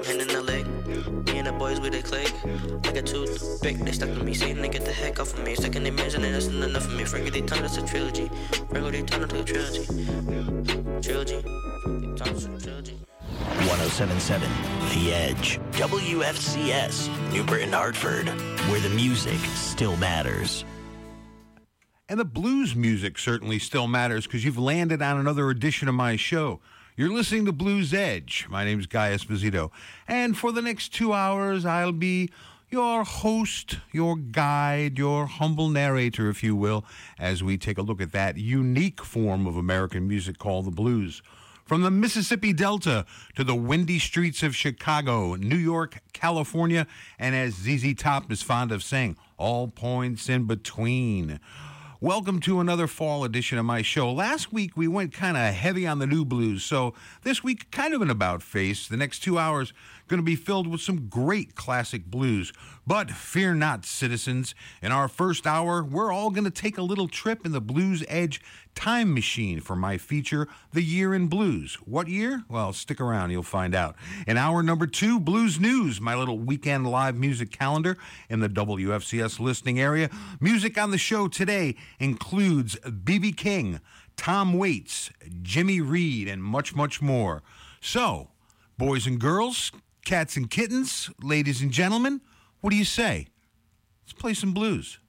hand in the leg. Me and the boys with a click. I got too big, they stuck to me, saying they get the heck off of me. Second dimension, and that's not enough for me. Frankie, they turned us a trilogy. Frankie, they turned us to a trilogy. Trilogy. They turned us to a trilogy. 1077 The Edge, WFCS, New Britain, Hartford, where the music still matters. And the blues music certainly still matters because you've landed on another edition of my show. You're listening to Blues Edge. My name's Guy Esposito. And for the next 2 hours, I'll be your host, your guide, your humble narrator, if you will, as we take a look at that unique form of American music called the blues. From the Mississippi Delta to the windy streets of Chicago, New York, California, and as ZZ Top is fond of saying, all points in between. Welcome to another fall edition of my show. Last week, we went kind of heavy on the new blues, so this week, kind of an about-face. The next 2 hours going to be filled with some great classic blues. But fear not, citizens. In our first hour, we're all going to take a little trip in the Blues Edge time machine for my feature, The Year in Blues. What year? Well, stick around, you'll find out. In hour number 2, Blues News, my little weekend live music calendar in the WFCS listening area. Music on the show today includes B.B. King, Tom Waits, Jimmy Reed, and much, much more. So, boys and girls, cats and kittens, ladies and gentlemen, what do you say? Let's play some blues.